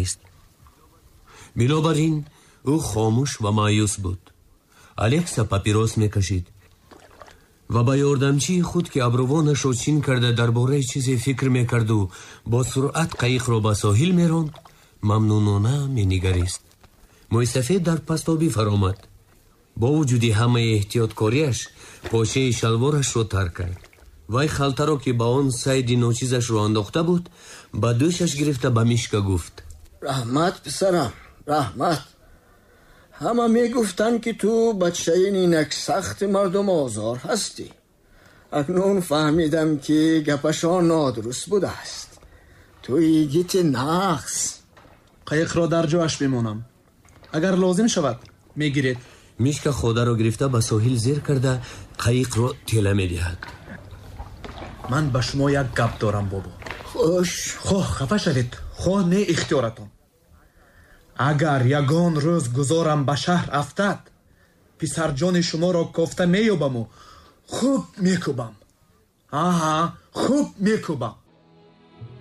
нест. бинобар ин ӯ хомӯш ва маъюс буд. алекса папирос мекашид ва ба ёрдамчии худ ки абрувонашро чин карда дар бораи чизе фикр мекарду бо суръат қаиқро ба соҳил меронд, мамнунона менигарист. мӯйсафед дар пастобӣ фаромад. бо вуҷуди ҳамаи эҳтиёткорияш почаи шалворашро тар кард. вай халтаро ки ба он сайди ночизашро андохта буд ба дӯшаш гирифта ба Мишка гуфт: раҳмат писарам, раҳмат. ҳама мегуфтанд ки ту бачаи инак сахти мардум озор ҳастӣ. акнун фаҳмидам ки гапашон нодуруст будааст. ту йигити нағз. қайиқро дар ҷояш бимонам. агар лозим шавад мегиред. Мишка ходаро гирифта ба соҳил зер карда қаиқро тела медиҳад. ман ба шумо як гап дорам бобо. хуш. хоҳ хафа шавед, хоҳ не ихтиёратон. агар ягон рӯз гузорам ба шаҳр афтад, писарҷони шуморо кофта меёбаму хуб мекӯбам. аҳа, хуб мекӯбам.